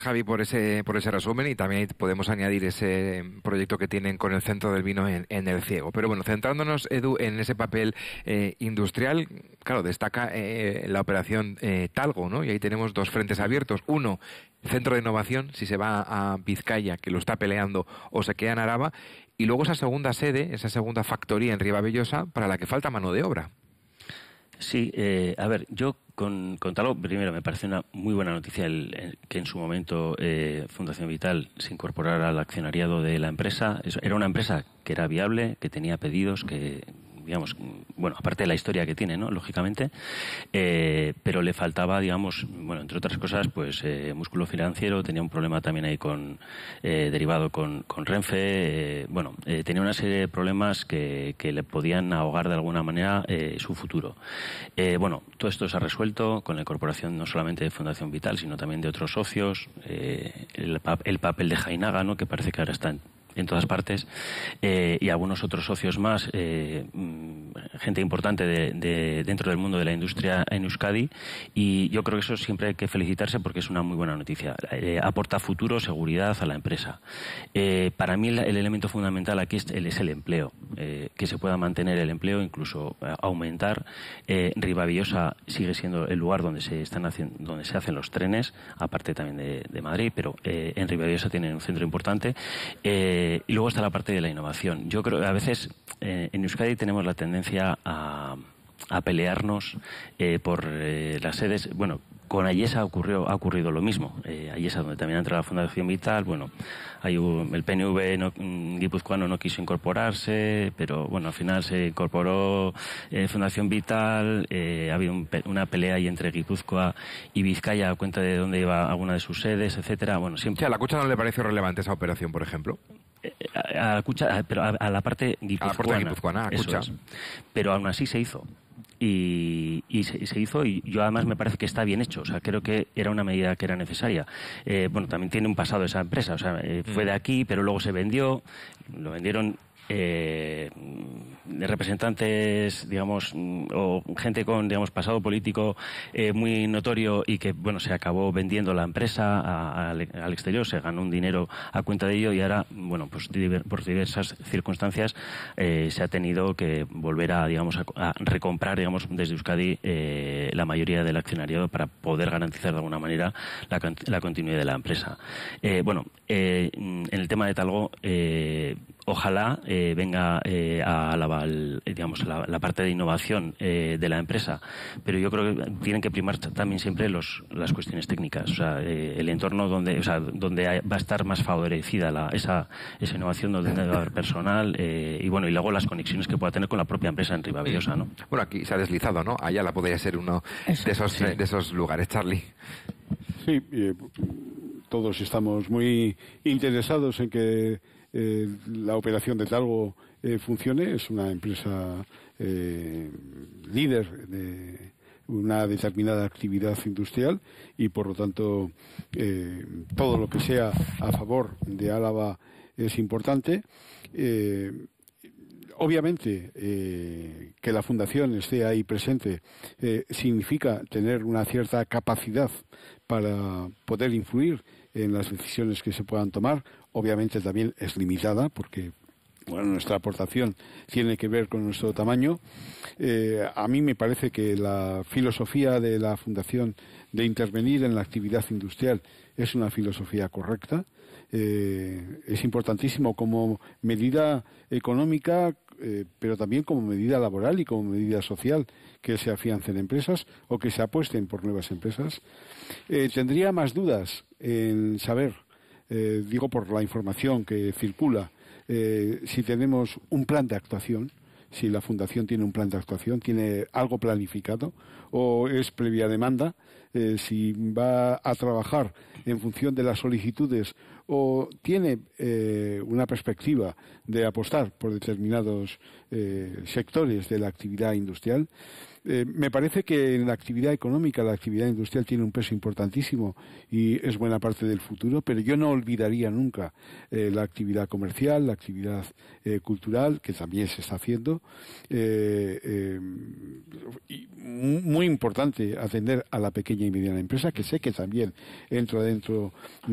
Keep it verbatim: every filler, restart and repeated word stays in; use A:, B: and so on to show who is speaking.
A: Javi, por ese por ese resumen, y también podemos añadir ese proyecto que tienen con el Centro del Vino en, en El Ciego. Pero bueno, centrándonos, Edu, en ese papel eh, industrial, claro, destaca eh, la operación eh, Talgo, ¿no? Y ahí tenemos dos frentes abiertos. Uno, Centro de Innovación, si se va a Vizcaya, que lo está peleando, o se queda en Araba. Y luego esa segunda sede, esa segunda factoría en Ribavellosa, para la que falta mano de obra.
B: Sí, eh, a ver, yo con, con Talgo, primero, me parece una muy buena noticia el, el que en su momento eh, Fundación Vital se incorporara al accionariado de la empresa. Eso, era una empresa que era viable, que tenía pedidos, que, digamos, bueno, aparte de la historia que tiene, ¿no? Lógicamente, eh, pero le faltaba, digamos, bueno, entre otras cosas, pues eh, músculo financiero, tenía un problema también ahí con, eh, derivado con, con Renfe, eh, bueno, eh, tenía una serie de problemas que, que le podían ahogar de alguna manera eh, su futuro. Eh, bueno, todo esto se ha resuelto con la incorporación no solamente de Fundación Vital, sino también de otros socios, eh, el, el papel de Jainaga, ¿no? Que parece que ahora está en en todas partes, eh, y algunos otros socios más, eh, gente importante de, de, dentro del mundo de la industria en Euskadi, y yo creo que eso siempre hay que felicitarse porque es una muy buena noticia. Eh, aporta futuro, seguridad a la empresa. Eh, para mí el, el elemento fundamental aquí es el, es el empleo, eh, que se pueda mantener el empleo, incluso eh, aumentar. Eh, Ribavellosa sigue siendo el lugar donde se están haciendo, donde se hacen los trenes, aparte también de, de Madrid, pero eh, en Ribavellosa tienen un centro importante. Eh, Eh, y luego está la parte de la innovación. Yo creo que a veces eh, en Euskadi tenemos la tendencia a, a pelearnos eh, por eh, las sedes. Bueno, con Ayesa ocurrió, ha ocurrido lo mismo. Eh, Ayesa, donde también entra la Fundación Vital, bueno, hay un, el P N V no, guipuzcoano no quiso incorporarse, pero bueno, al final se incorporó eh, Fundación Vital, eh, ha habido un, una pelea ahí entre Guipúzcoa y Vizcaya a cuenta de dónde iba alguna de sus sedes, etcétera. Bueno, siempre.
A: Sí, a la Cucha no le pareció relevante esa operación, por ejemplo.
B: A, a, Cucha, a, pero a, a la parte guipuzcoana.
A: A la parte guipuzcoana, a Cucha.
B: Es. Pero aún así se hizo. Y, y, se, y se hizo, y yo además me parece que está bien hecho. O sea, creo que era una medida que era necesaria. Eh, bueno, también tiene un pasado esa empresa. O sea, eh, fue de aquí, pero luego se vendió. Lo vendieron eh, de representantes, digamos, o gente con, digamos, pasado político eh, muy notorio, y que, bueno, se acabó vendiendo la empresa a, a, al exterior, se ganó un dinero a cuenta de ello, y ahora, bueno, pues diver, por diversas circunstancias eh, se ha tenido que volver a, digamos, a, a recomprar, digamos, desde Euskadi eh, la mayoría del accionariado para poder garantizar de alguna manera la, la continuidad de la empresa. Eh, bueno, eh, en el tema de Talgo, eh, ojalá eh, venga eh, a la, digamos, la, la parte de innovación eh, de la empresa, pero yo creo que tienen que primar también siempre los, las cuestiones técnicas, o sea, eh, el entorno donde, o sea, donde va a estar más favorecida la, esa, esa innovación, donde va a haber personal, eh, y bueno, y luego las conexiones que pueda tener con la propia empresa en Ribavellosa, ¿no?
A: Bueno, aquí se ha deslizado, ¿no? Ayala podría ser uno
C: Eso,
A: de esos
B: sí.
A: de esos lugares, Charlie.
D: Sí, eh, todos estamos muy interesados en que Eh, la operación de Talgo eh, funcione. Es una empresa eh, líder de una determinada actividad industrial, y por lo tanto eh, todo lo que sea a favor de Álava es importante. Eh, Obviamente, eh, que la Fundación esté ahí presente eh, significa tener una cierta capacidad para poder influir en las decisiones que se puedan tomar. Obviamente también es limitada, porque bueno, nuestra aportación tiene que ver con nuestro tamaño. Eh, a mí me parece que la filosofía de la Fundación de intervenir en la actividad industrial es una filosofía correcta. Eh, es importantísimo como medida económica, eh, pero también como medida laboral y como medida social, que se afiancen empresas o que se apuesten por nuevas empresas. Eh, tendría más dudas en saber, eh, digo por la información que circula, eh, si tenemos un plan de actuación, si la Fundación tiene un plan de actuación, tiene algo planificado, o es previa demanda, eh, si va a trabajar en función de las solicitudes, o tiene eh, una perspectiva de apostar por determinados eh, sectores de la actividad industrial. Eh, me parece que en la actividad económica la actividad industrial tiene un peso importantísimo y es buena parte del futuro, pero yo no olvidaría nunca eh, la actividad comercial, la actividad eh, cultural, que también se está haciendo. Eh, eh, y muy importante atender a la pequeña y mediana empresa, que sé que también entra dentro